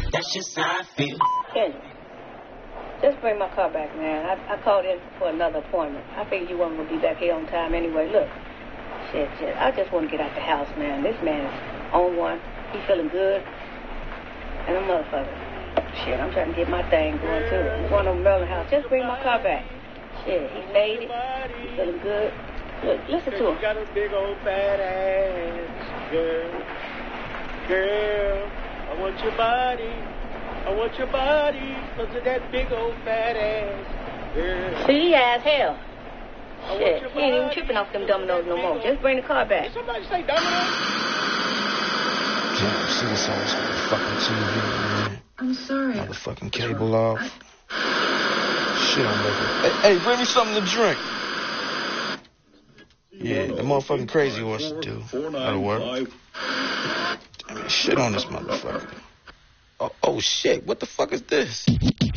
That's just how I feel. Kendra, just bring my car back, man. I called in for another appointment. I figured you weren't going to be back here on time anyway. Look, shit, I just want to get out the house, man. This man is on one. He feeling good. And a motherfucker. Shit, I'm trying to get my thing going, too. I'm going over to Merlin House. Just bring my car back. Shit, he made it. He feeling good. Look, listen to him. You got a big old fat ass, girl. Girl, I want your body. I want your body because of that big old fat ass, girl. See, as hell. Shit, he ain't even tripping off them dominoes no more. Just bring the car back. Did somebody say dominoes? Damn, see this on this motherfucking TV, man. I'm sorry. Motherfucking cable off. Shit, I'm making. Hey, bring me something to drink. Yeah, the motherfucking crazy horse to do. That'll work. Damn, shit on this motherfucker. Oh shit, what the fuck is this?